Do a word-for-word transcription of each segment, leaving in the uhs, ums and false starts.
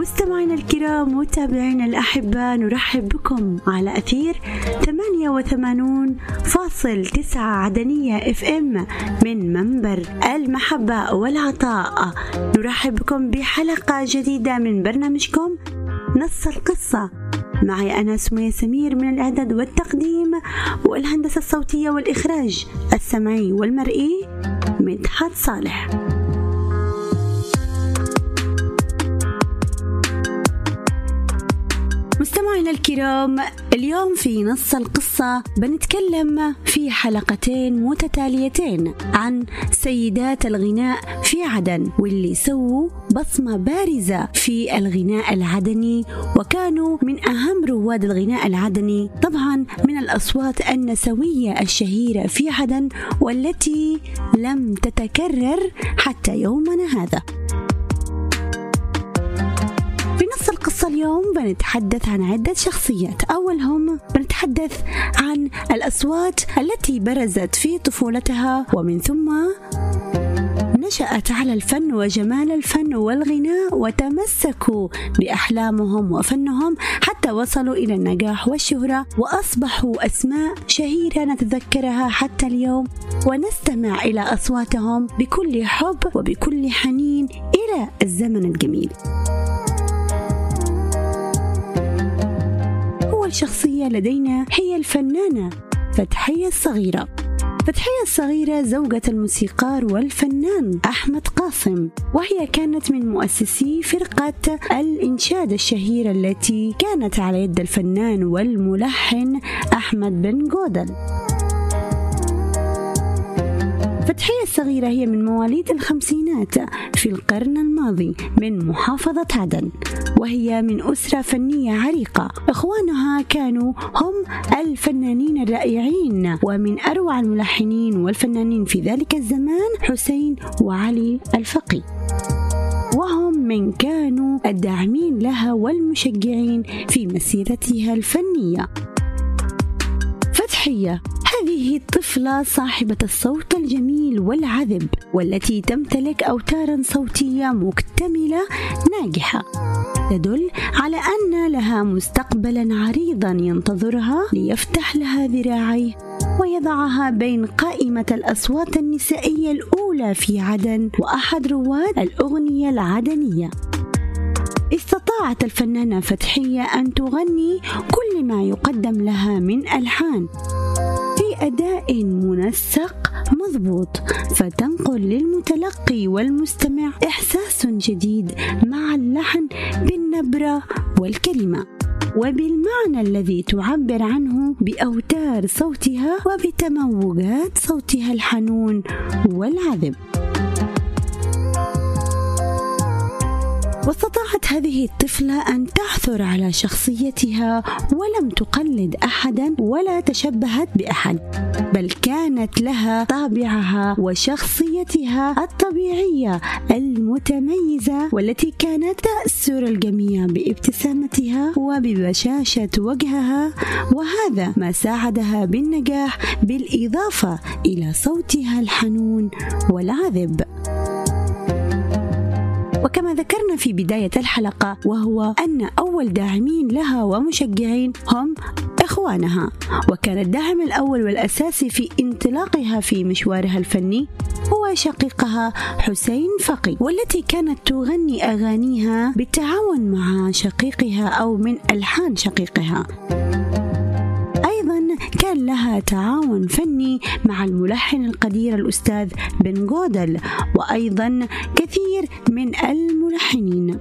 مستمعينا الكرام متابعينا الأحباء، نرحب بكم على أثير ثمانية وثمانين فاصلة تسعة عدنية اف ام من منبر المحبة والعطاء. نرحب بكم بحلقة جديدة من برنامجكم نص القصة. معي أنا سمية سمير من الإعداد والتقديم والهندسة الصوتية والإخراج السمعي والمرئي مدحت صالح. مستمعينا الكرام، اليوم في نص القصة بنتكلم في حلقتين متتاليتين عن سيدات الغناء في عدن، واللي سووا بصمة بارزة في الغناء العدني، وكانوا من أهم رواد الغناء العدني، طبعا من الأصوات النسوية الشهيرة في عدن والتي لم تتكرر حتى يومنا هذا. في نص القصة اليوم بنتحدث عن عدة شخصيات. أولهم بنتحدث عن الأصوات التي برزت في طفولتها ومن ثم نشأت على الفن وجمال الفن والغناء، وتمسكوا بأحلامهم وفنهم حتى وصلوا إلى النجاح والشهرة، وأصبحوا أسماء شهيرة نتذكرها حتى اليوم ونستمع إلى أصواتهم بكل حب وبكل حنين إلى الزمن الجميل. أول شخصية لدينا هي الفنانة فتحية الصغيرة. فتحية الصغيرة زوجة الموسيقار والفنان أحمد قاسم، وهي كانت من مؤسسي فرقة الإنشاد الشهيرة التي كانت على يد الفنان والملحن أحمد بن جودل. فتحية الصغيرة هي من مواليد الخمسينات في القرن الماضي من محافظة عدن، وهي من أسرة فنية عريقة. إخوانها كانوا هم الفنانين الرائعين ومن أروع الملحنين والفنانين في ذلك الزمان حسين وعلي الفقي، وهم من كانوا الداعمين لها والمشجعين في مسيرتها الفنية. فتحية هذه الطفلة صاحبة الصوت الجميل والعذب، والتي تمتلك أوتارا صوتية مكتملة ناجحة تدل على أن لها مستقبلا عريضا ينتظرها ليفتح لها ذراعيه ويضعها بين قائمة الأصوات النسائية الأولى في عدن وأحد رواد الأغنية العدنية. استطاعت الفنانة فتحية أن تغني كل ما يقدم لها من ألحان في أداء منسق مضبوط، فتنقل للمتلقي والمستمع إحساس جديد مع اللحن بالنبرة والكلمة وبالمعنى الذي تعبر عنه بأوتار صوتها وبتموجات صوتها الحنون والعذب. واستطاعت هذه الطفلة أن تعثر على شخصيتها ولم تقلد أحدا ولا تشبهت بأحد، بل كانت لها طابعها وشخصيتها الطبيعية المتميزة، والتي كانت تأسر الجميع بابتسامتها وببشاشة وجهها، وهذا ما ساعدها بالنجاح بالإضافة إلى صوتها الحنون والعذب. وكما ذكرنا في بداية الحلقة، وهو أن أول داعمين لها ومشجعين هم إخوانها، وكان الداعم الأول والأساسي في انطلاقها في مشوارها الفني هو شقيقها حسين فقي، والتي كانت تغني أغانيها بالتعاون مع شقيقها أو من ألحان شقيقها. كان لها تعاون فني مع الملحن القدير الأستاذ بن جودل، وأيضا كثير من الملحنين.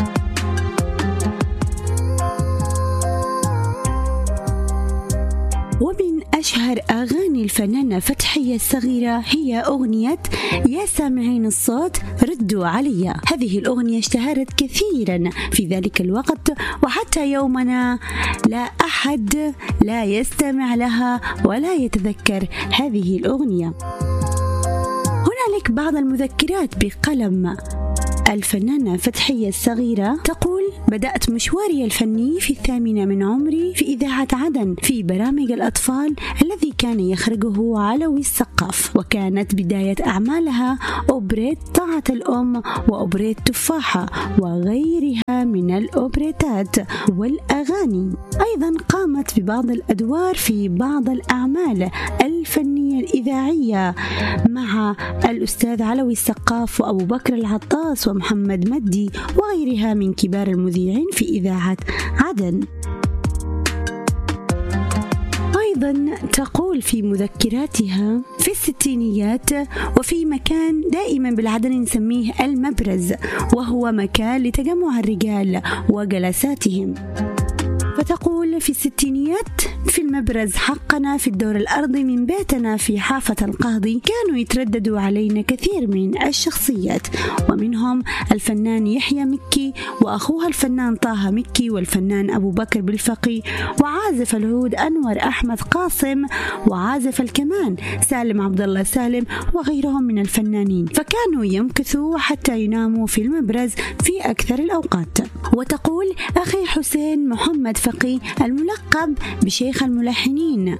ومن أشهر أغاني الفنانة فتحية الصغيرة هي أغنية يا سامعين الصوت ردوا عليا. هذه الأغنية اشتهرت كثيرا في ذلك الوقت، وحتى يومنا لا أحد لا يستمع لها ولا يتذكر هذه الأغنية. هنالك بعض المذكرات بقلم الفنانة فتحية الصغيرة تقول: بدأت مشواري الفني في الثامنة من عمري في إذاعة عدن في برامج الأطفال الذي كان يخرجه علوي السقاف، وكانت بداية أعمالها أوبريت طاعة الأم وأوبريت تفاحة وغيرها وغيرها من الأوبريتات والأغاني. أيضا قامت ببعض الأدوار في بعض الأعمال الفنية الإذاعية مع الأستاذ علوي السقاف وأبو بكر العطاس ومحمد مدي وغيرها من كبار المذيعين في إذاعة عدن. أيضا تقول في مذكراتها: في الستينيات وفي مكان دائما بالعدن نسميه المبرز، وهو مكان لتجمع الرجال وجلساتهم. فتقول: في الستينيات في المبرز حقنا في الدور الأرضي من بيتنا في حافة القاضي كانوا يترددوا علينا كثير من الشخصيات، ومنهم الفنان يحيى مكي وأخوها الفنان طه مكي والفنان أبو بكر بالفقي وعازف العود أنور أحمد قاسم وعازف الكمان سالم عبد الله سالم وغيرهم من الفنانين، فكانوا يمكثوا حتى يناموا في المبرز في أكثر الأوقات. وتقول: أخي حسين محمد فقي الملقب بشيخ الملحنين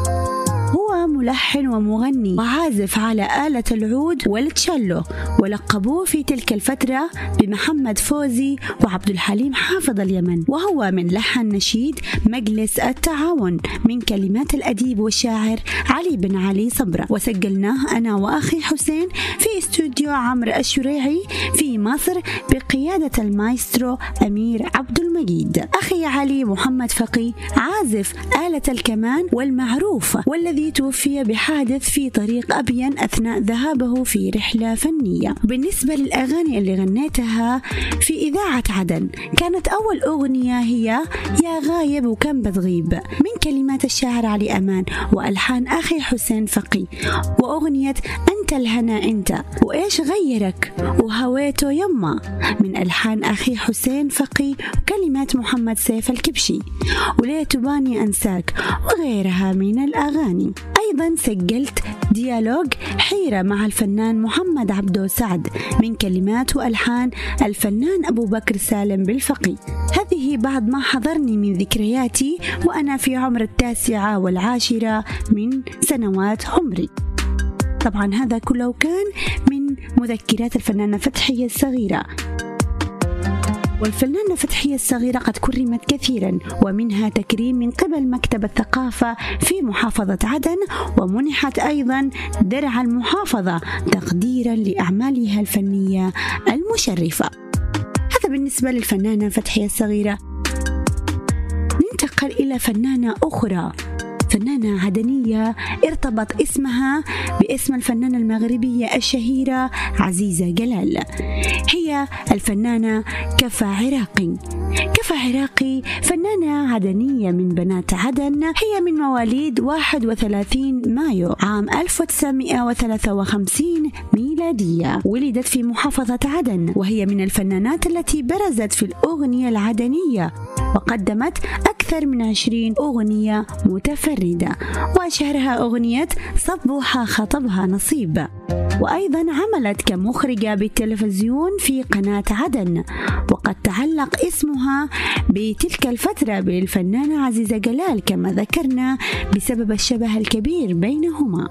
هو ملحن ومغني وعازف على آلة العود والتشيلو، ولقبوه في تلك الفترة بمحمد فوزي وعبد الحليم حافظ اليمن، وهو من لحن نشيد مجلس التعاون من كلمات الأديب والشاعر علي بن علي صبرة، وسجلناه أنا وأخي حسين في استوديو عمرو الشريعي في مصر بقيادة المايسترو أمير عبد المجيد. أخي علي محمد فقي عازف آلة الكمان والمعروف، والذي توفي بحادث في طريق أبين أثناء ذهابه في رحلة فنية. بالنسبة للأغاني اللي غنيتها في إذاعة عدن، كانت أول أغنية هي يا غايب وكم بتغيب من كلمات الشاعر علي أمان وألحان أخي حسين فقي، وأغنية أنت الهنا أنت وإيش غيرك وهويته يما من ألحان أخي حسين فقي وكلمات محمد سيف الكبشي، وليه تباني أنساك وغيرها من الأغاني. أيضا سجلت ديالوج حيرة مع الفنان محمد عبدو سعد من كلمات وألحان الفنان أبو بكر سالم بالفقي. هذه بعض ما حضرني من ذكرياتي وأنا في عمر التاسعة والعاشرة من سنوات عمري. طبعا هذا كله كان من مذكرات الفنانة فتحية الصغيرة. والفنانة فتحية الصغيرة قد كرمت كثيرا، ومنها تكريم من قبل مكتب الثقافة في محافظة عدن، ومنحت أيضا درع المحافظة تقديرا لأعمالها الفنية المشرفة. هذا بالنسبة للفنانة فتحية الصغيرة. ننتقل إلى فنانة أخرى، فنانة عدنية ارتبط اسمها باسم الفنانة المغربية الشهيرة عزيزة جلال، هي الفنانة كفا عراقي. كفا عراقي فنانة عدنية من بنات عدن، هي من مواليد واحد وثلاثين مايو عام ألف وتسعمائة وثلاثة وخمسين ميلادية، ولدت في محافظة عدن، وهي من الفنانات التي برزت في الأغنية العدنية وقدمت أكثر من عشرين أغنية متفردة، وأشهرها أغنية صبوحة خطبها نصيب. وأيضا عملت كمخرجة بالتلفزيون في قناة عدن، وقد تعلق اسمها بتلك الفترة بالفنانة عزيزة جلال كما ذكرنا بسبب الشبه الكبير بينهما.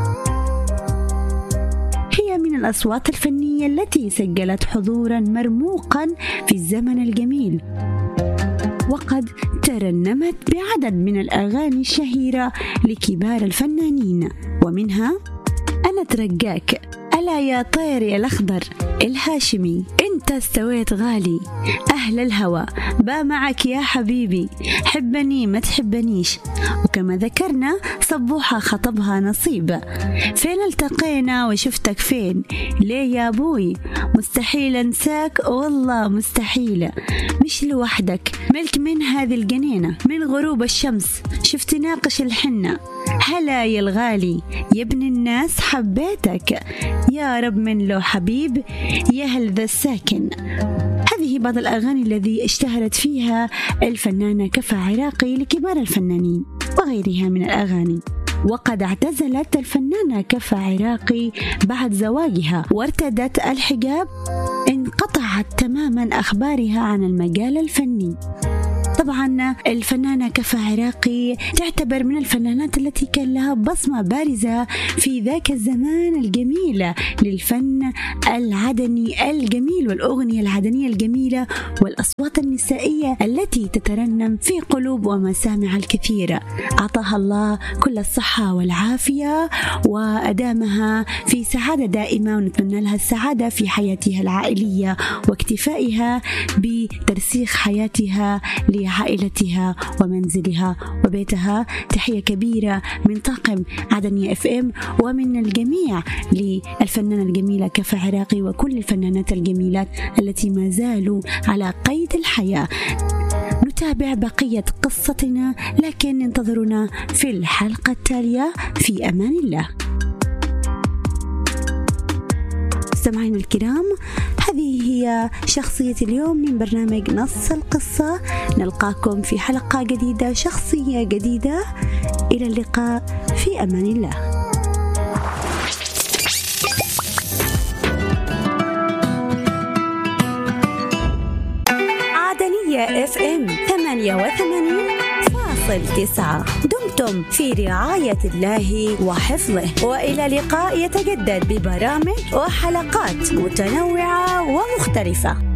هي من الأصوات الفنية التي سجلت حضورا مرموقا في الزمن الجميل، وقد ترنمت بعدد من الأغاني الشهيرة لكبار الفنانين، ومنها أنا ترجاك، ألا يا طيري الأخضر الهاشمي، أنت استويت غالي، أهل الهوى، با معك يا حبيبي، حبني ما تحبنيش. وكما ذكرنا صبوحة خطبها نصيب، فين التقينا وشفتك فين، ليه يا أبوي مستحيل أنساك والله مستحيل، مش لوحدك ملك من هذه الجنينة، من غروب الشمس شفت ناقش الحنة، هلا يا الغالي يا ابن الناس حبيتك، يا رب من له حبيب يا هل ذا الساكن. هذه بعض الأغاني الذي اشتهرت فيها الفنانة كفا عراقي لكبار الفنانين وغيرها من الأغاني. وقد اعتزلت الفنانة كفا عراقي بعد زواجها وارتدت الحجاب، انقطعت تماما أخبارها عن المجال الفني. طبعا الفنانة كفا عراقي تعتبر من الفنانات التي كان لها بصمة بارزة في ذاك الزمان الجميل للفن العدني الجميل والأغنية العدنية الجميلة والأصوات النسائية التي تترنم في قلوب ومسامع الكثير. أعطاها الله كل الصحة والعافية وأدامها في سعادة دائمة، ونتمنى لها السعادة في حياتها العائلية واكتفائها بترسيخ حياتها لعائلتها ومنزلها وبيتها. تحية كبيرة من طاقم عدنية اف ام ومن الجميع للفنانة الجميلة كفا عراقي وكل الفنانات الجميلات التي ما زالوا على قيد الحياة. نتابع بقية قصتنا، لكن انتظرونا في الحلقة التالية. في أمان الله. مستمعين الكرام، هذه هي شخصية اليوم من برنامج نص القصة. نلقاكم في حلقة جديدة، شخصية جديدة. إلى اللقاء، في أمان الله. عدنية اف ام ثمانية وثمانين فاصل تسعة. دمتم في رعاية الله وحفظه، وإلى لقاء يتجدد ببرامج وحلقات متنوعة ومختلفة.